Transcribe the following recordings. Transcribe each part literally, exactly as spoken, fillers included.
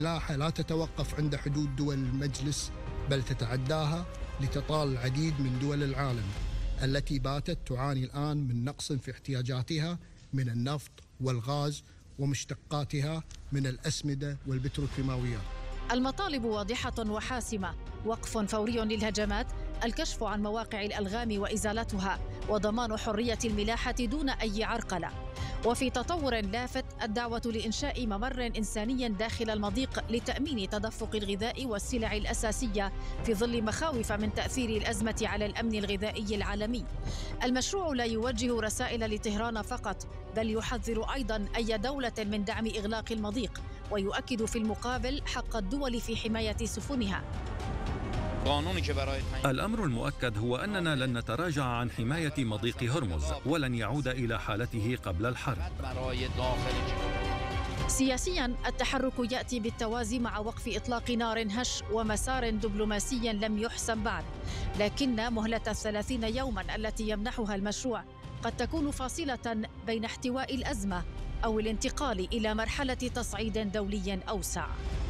الملاحة لا تتوقف عند حدود دول المجلس بل تتعداها لتطال العديد من دول العالم التي باتت تعاني الآن من نقص في احتياجاتها من النفط والغاز ومشتقاتها من الأسمدة والبتروكيماويات. المطالب واضحة وحاسمة: وقف فوري للهجمات، الكشف عن مواقع الألغام وإزالتها، وضمان حرية الملاحة دون أي عرقلة. وفي تطور لافت، الدعوة لإنشاء ممر إنساني داخل المضيق لتأمين تدفق الغذاء والسلع الأساسية في ظل مخاوف من تأثير الأزمة على الأمن الغذائي العالمي. المشروع لا يوجه رسائل لطهران فقط، بل يحذر أيضا أي دولة من دعم إغلاق المضيق، ويؤكد في المقابل حق الدول في حماية سفنها. الأمر المؤكد هو أننا لن نتراجع عن حماية مضيق هرمز ولن يعود إلى حالته قبل الحرب. سياسيا، التحرك يأتي بالتوازي مع وقف إطلاق نار هش ومسار دبلوماسي لم يحسم بعد، لكن مهلة الثلاثين يوما التي يمنحها المشروع قد تكون فاصلة بين احتواء الأزمة أو الانتقال إلى مرحلة تصعيد دولي أوسع.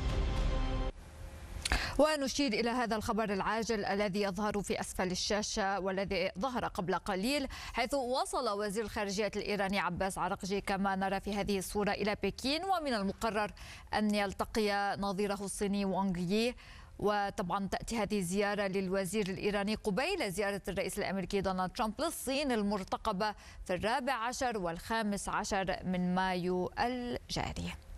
ونشير إلى هذا الخبر العاجل الذي يظهر في أسفل الشاشة والذي ظهر قبل قليل، حيث وصل وزير الخارجية الإيراني عباس عراقجي كما نرى في هذه الصورة إلى بكين، ومن المقرر أن يلتقي نظيره الصيني وانغ يي. وطبعا تأتي هذه الزيارة للوزير الإيراني قبيل زيارة الرئيس الأمريكي دونالد ترامب للصين المرتقبة في الرابع عشر والخامس عشر من مايو الجاري.